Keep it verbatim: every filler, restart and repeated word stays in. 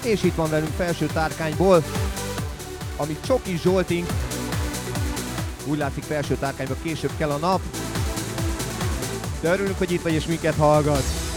És itt van velünk Felső Tárkányból, ami Csoki Zsoltink. Úgy látszik, Felső Tárkányba később kell a nap. De örülünk, hogy itt vagy és minket hallgat.